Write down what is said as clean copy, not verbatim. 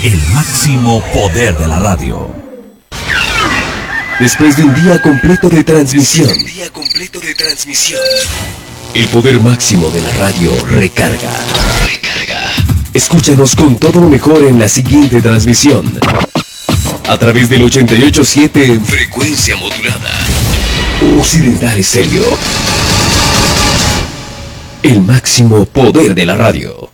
El máximo poder de la radio. Después de un día completo de transmisión, el poder máximo de la radio recarga. Escúchanos con todo lo mejor en la siguiente transmisión. A través del 88.7 en frecuencia modulada. Occidental Estéreo. El máximo poder de la radio.